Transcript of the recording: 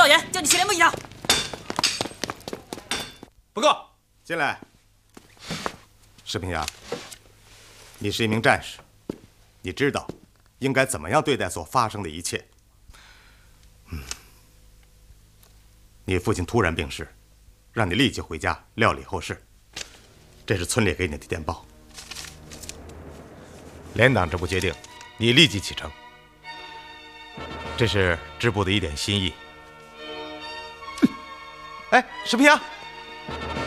道员，叫你去连部一条。 报告， 进来。石平阳，你是一名战士，你知道应该怎么样对待所发生的一切。你父亲突然病逝，让你立即回家料理后事。这是村里给你的电报。连长这步决定，你立即启程。这是支部的一点心意。 哎，石平阳。